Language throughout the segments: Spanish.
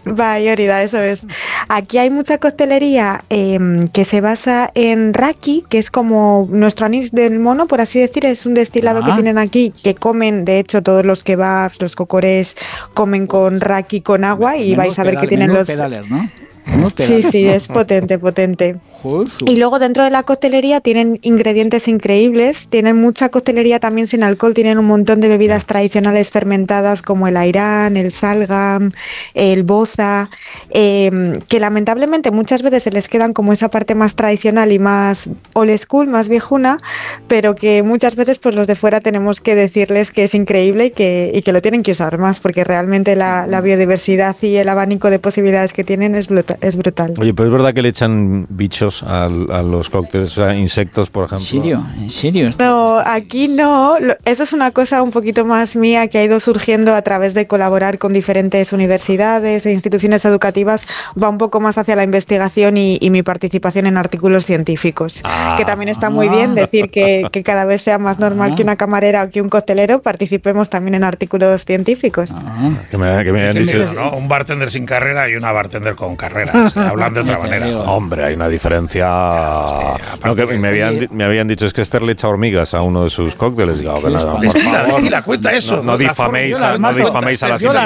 Bayorida, eso es. Aquí hay mucha coctelería que se basa en raki, que es como nuestro anís del mono, por así decir. Es un destilado que tienen aquí, que comen, de hecho, todos los kebabs, los cocorés, comen con raki con agua y vais a ver que tienen los... pedales, ¿no? Sí, es potente. Y luego dentro de la coctelería tienen ingredientes increíbles, tienen mucha coctelería también sin alcohol, tienen un montón de bebidas tradicionales fermentadas como el airán, el salgam, el boza, que lamentablemente muchas veces se les quedan como esa parte más tradicional y más old school, más viejuna, pero que muchas veces pues los de fuera tenemos que decirles que es increíble y que lo tienen que usar más, porque realmente la biodiversidad y el abanico de posibilidades que tienen es brutal. Oye, pero es verdad que le echan bichos a los cócteles, o sea, insectos, por ejemplo. ¿En serio? No, aquí no. Eso es una cosa un poquito más mía que ha ido surgiendo a través de colaborar con diferentes universidades e instituciones educativas. Va un poco más hacia la investigación y mi participación en artículos científicos. Que también está muy bien decir que cada vez sea más normal que una camarera o que un coctelero participemos también en artículos científicos. Que me habían dicho, ¿no? Un bartender sin carrera y una bartender con carrera. Hablando de otra manera. Hombre, hay una diferencia. No, que me habían dicho es que Esther le echa hormigas a uno de sus cócteles. Digo, que nada, destila, cuenta eso. No difaméis a las Yo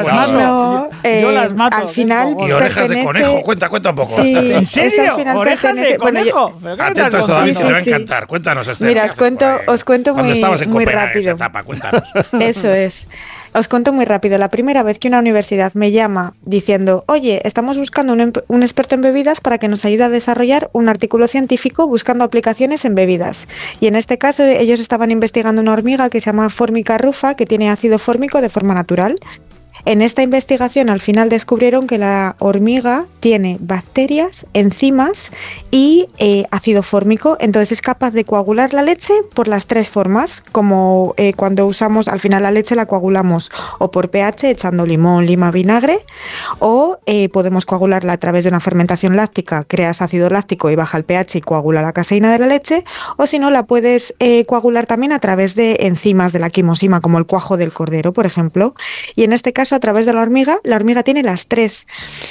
las mato. Al final. Y orejas de conejo, cuenta un poco. Sí, ¿en serio? ¿Orejas de conejo? Atento a esto, David, te va a encantar. Cuéntanos, Esther. Mira, os cuento muy rápido. Cuéntanos. Eso es. Os cuento muy rápido. La primera vez que una universidad me llama diciendo, oye, estamos buscando un experto en bebidas para que nos ayude a desarrollar un artículo científico buscando aplicaciones en bebidas. Y en este caso ellos estaban investigando una hormiga que se llama Formica rufa, que tiene ácido fórmico de forma natural. En esta investigación al final descubrieron que la hormiga tiene bacterias, enzimas y ácido fórmico, entonces es capaz de coagular la leche por las tres formas, como cuando usamos, al final la leche la coagulamos o por pH echando limón, lima, vinagre, o podemos coagularla a través de una fermentación láctica, creas ácido láctico y baja el pH y coagula la caseína de la leche, o si no la puedes coagular también a través de enzimas de la quimosima, como el cuajo del cordero, por ejemplo, y en este caso a través de la hormiga tiene las tres.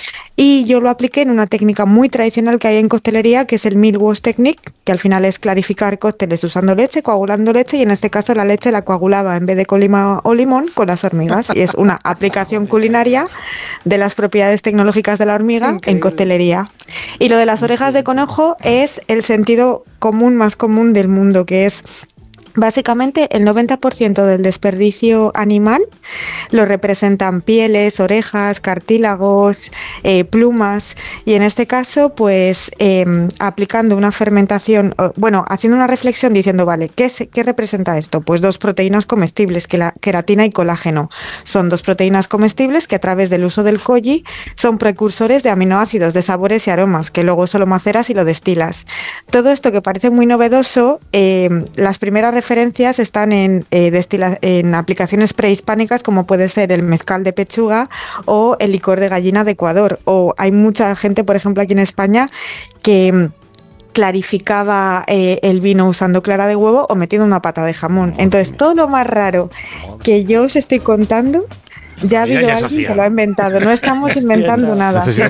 Y yo lo apliqué en una técnica muy tradicional que hay en coctelería, que es el milk wash technique, que al final es clarificar cócteles usando leche, coagulando leche, y en este caso la leche la coagulaba en vez de con lima o limón con las hormigas. Y es una aplicación culinaria de las propiedades tecnológicas de la hormiga en coctelería. Y lo de las orejas de conejo es el sentido común más común del mundo, que es... Básicamente el 90% del desperdicio animal lo representan pieles, orejas, cartílagos, plumas, y en este caso pues aplicando una fermentación, haciendo una reflexión diciendo, vale, ¿qué representa esto? Pues dos proteínas comestibles, queratina y colágeno. Son dos proteínas comestibles que a través del uso del koji son precursores de aminoácidos, de sabores y aromas, que luego solo maceras y lo destilas. Todo esto que parece muy novedoso, las primeras referencias están en aplicaciones prehispánicas, como puede ser el mezcal de pechuga o el licor de gallina de Ecuador. O hay mucha gente, por ejemplo, aquí en España, que clarificaba el vino usando clara de huevo o metiendo una pata de jamón. Entonces, todo lo más raro que yo os estoy contando, ya ha habido alguien que lo ha inventado. No estamos inventando nada. Necesito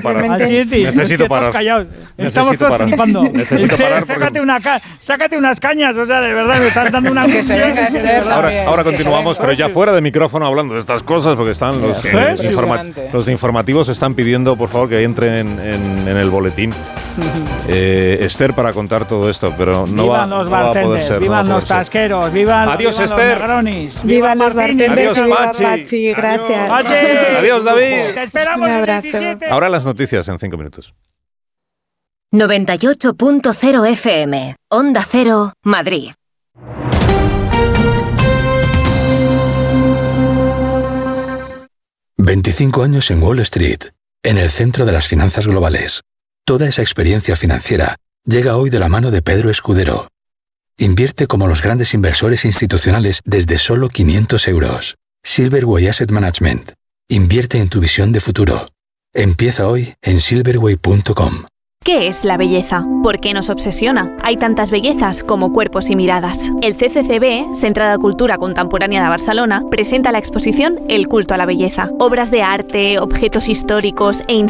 parar. Estamos todos flipando. Sácate unas cañas, o sea, de verdad me están dando una que se venga. Ahora continuamos, pero ya fuera de micrófono hablando de estas cosas, porque están los informativos están pidiendo, por favor, que entren en el boletín. Esther, para contar todo esto, pero no va a poder ser. Vivan los tasqueros, vivan los Negronis, vivan los bartenders, viva Pachi, gracias. Adiós, David. Te esperamos el 27. Ahora las noticias en 5 minutos. 98.0 FM, Onda Cero, Madrid. «25 años en Wall Street, en el centro de las finanzas globales. Toda esa experiencia financiera llega hoy de la mano de Pedro Escudero. Invierte como los grandes inversores institucionales desde solo 500 euros. Silverway Asset Management. Invierte en tu visión de futuro. Empieza hoy en silverway.com. ¿Qué es la belleza? ¿Por qué nos obsesiona? Hay tantas bellezas como cuerpos y miradas. El CCCB, Centre de Cultura Contemporánea de Barcelona, presenta la exposición El culto a la belleza. Obras de arte, objetos históricos e